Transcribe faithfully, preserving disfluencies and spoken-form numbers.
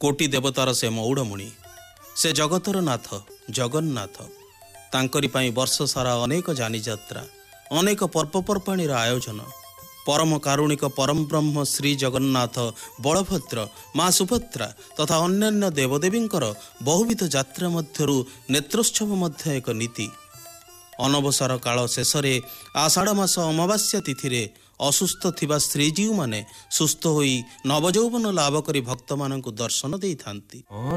कोटि देवतार से मौड़मुणि से जगतर नाथ जगन्नाथ तांकरी पाई वर्ष सारा अनेक जानी यात्रा अनेक पर्वपर्वाणी आयोजन परम कारुणिक परम ब्रह्म श्री जगन्नाथ बलभद्र माँ सुभद्रा तथा अन्यान्य देवदेवींकर बहुविध यात्रा मध्यरु नेत्रोत्सव मध्य एक नीति अनवसर काल शेषे आषाढ़ मास अमावास्या तिथि असुस्थ थिबा श्रीजीव माने सुस्थ होई नवजौवन लाभ करी भक्त मानकु दर्शन देई थांती।